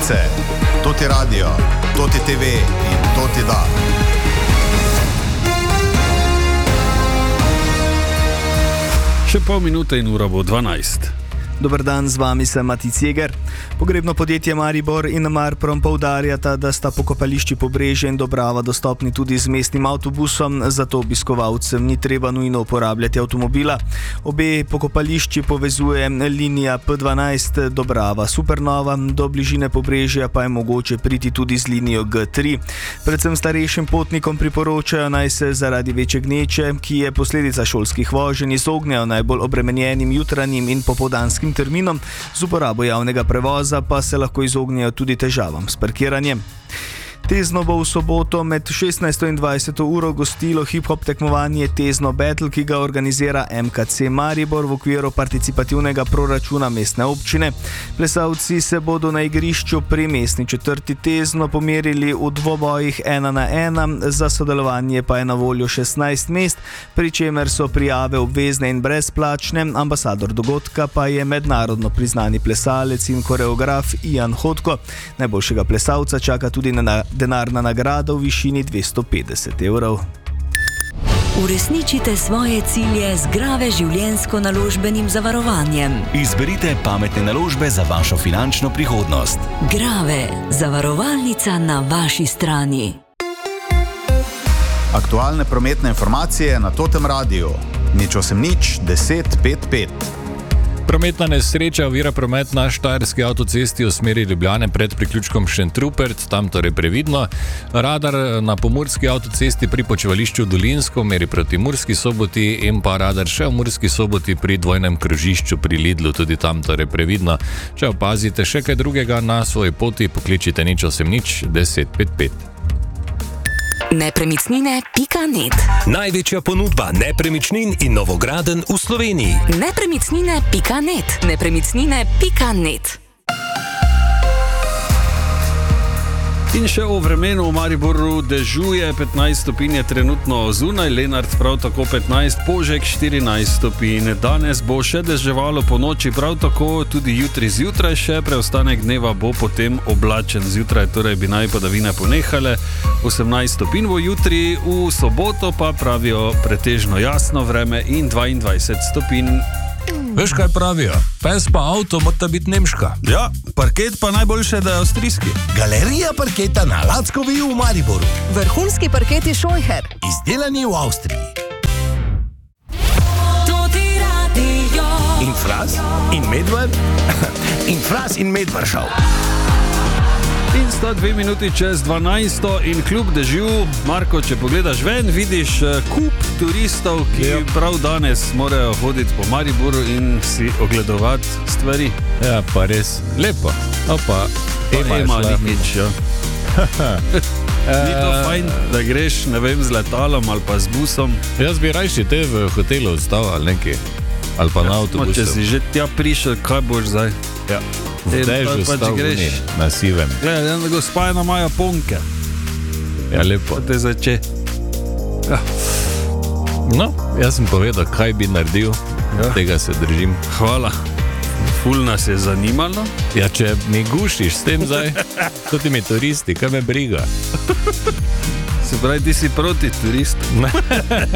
novice, to ti radio, to ti TV in to ti da. Še pol minute in ura bo 12. Dober dan, z vami sem Matic Jeger. Pogrebno podjetje Maribor in Marprom poudarjata, da sta pokopališči Pobrežje in Dobrava dostopni tudi z mestnim avtobusom, zato obiskovalcem ni treba nujno uporabljati avtomobila. Obe pokopališči povezuje linija P12 Dobrava Supernova, do bližine Pobrežja pa je mogoče priti tudi z linijo G3. Predvsem starejšim potnikom priporočajo, naj se zaradi večje gneče, ki je posledica šolskih voženj, izognejo najbolj obremenjenim jutranjim in popoldanskim terminom, z uporabo javnega prevoza pa se lahko izognejo tudi težavam s parkiranjem. Tezno bo v soboto med 16. in 20. uro gostilo hip-hop tekmovanje Tezno Battle, ki ga organizira MKC Maribor v okviru participativnega proračuna mestne občine. Plesalci se bodo na igrišču pri mestni četrti Tezno pomerili v dvobojih 1-1, za sodelovanje pa je na voljo 16 mest, pri čemer so prijave obvezne in brezplačne. Ambasador dogodka pa je mednarodno priznani plesalec in koreograf Ian Hotko. Najboljšega plesalca čaka tudi denarna nagrada v višini 250 evrov. Uresničite svoje cilje z Grave življenjsko-naložbenim zavarovanjem. Izberite pametne naložbe za vašo finančno prihodnost. Grave, zavarovalnica na vaši strani. Aktualne prometne informacije na Totem radiju. 080 10 55. Prometna nesreča ovira promet na Štajerski avtocesti v smeri Ljubljane pred priključkom Šentrupert, tam torej previdno. Radar na Pomurski avtocesti pri počivališču Dolinsko meri proti Murski Soboti in pa radar še v Murski Soboti pri dvojnem krožišču pri Lidlu, tudi tam torej previdno. Če opazite še kaj drugega na svoji poti, pokličite 080 10 55. Nepremičnine.net. Največja ponudba nepremičnin in novogradenj v Sloveniji. Nepremičnine.net. Nepremičnine.net. In še o vremenu. V Mariboru dežuje, 15 stopinj je trenutno zunaj, Lenart prav tako 15, Požeg 14 stopinj. Danes bo še deževalo po noči, prav tako tudi jutri zjutraj še, preostanek dneva bo potem oblačen. Zjutraj torej bi naj padavine ponehale, 18 stopinj bo jutri, v soboto pa pravijo pretežno jasno vreme in 22 stopinj. Veš, kaj pravijo? Pes pa avto mora biti nemška. Ja, parket pa najboljše, da je avstrijski. Galerija parketa na Lackovi v Mariboru. Vrhunski parketi Scheucher. Izdelani v Avstriji. In Fras in Medvar. In Fras in Medvar šel. In sta 2 minuti čez 12 in kljub dežju, Marko, če pogledaš ven, vidiš kup turistov, ki prav danes morajo hoditi po Mariboru in si ogledovati stvari. Ja, pa res lepo. Opa, Ema Likič, ja. Ni to fajn, da greš, ne vem, z letalom ali pa z busom? Jaz bi rajši te v hotelu ostal ali nekaj. Ali pa na avtobusu. Če si že tja prišel, kaj boš zdaj? Ja. V dežju stav vni, na sivem. Gledaj, gospa je na maja ponke. Ja, lepo. Te zače. Ja. No, jaz sem povedal, kaj bi naredil. Ja. Tega se držim. Hvala. Ful nas je zanimalo. Ja, če mi gušiš s tem zdaj, to ti mi turisti, kaj me briga. Se pravi, ti si proti turistom.